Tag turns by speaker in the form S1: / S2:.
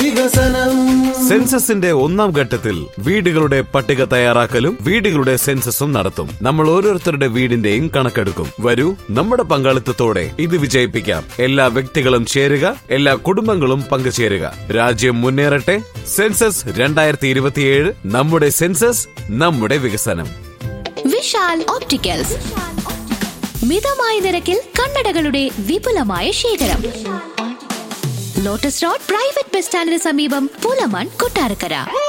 S1: വികസനം.
S2: സെൻസസിന്റെ ഒന്നാം ഘട്ടത്തിൽ വീടുകളുടെ പട്ടിക തയ്യാറാക്കലും വീടുകളുടെ സെൻസസും നടത്തും. നമ്മൾ ഓരോരുത്തരുടെ വീടിന്റെയും കണക്കെടുക്കും. വരൂ, നമ്മുടെ പങ്കാളിത്തത്തോടെ ഇത് വിജയിപ്പിക്കാം. എല്ലാ വ്യക്തികളും ചേരുക, എല്ലാ കുടുംബങ്ങളും പങ്കുചേരുക. രാജ്യം മുന്നേറട്ടെ. സെൻസസ് 2027. നമ്മുടെ സെൻസസ്, നമ്മുടെ വികസനം.
S3: വിശാൽ ഓപ്റ്റിക്കൽസ്, മിതമായ നിരക്കിൽ കണ്ണടകളുടെ വിപുലമായ ശേഖരം. ലോട്ടസ് റോഡ് പ്രൈവറ്റ് ബസ് സ്റ്റാൻഡിന് സമീപം, പുലമൺ, കൊട്ടാരക്കര.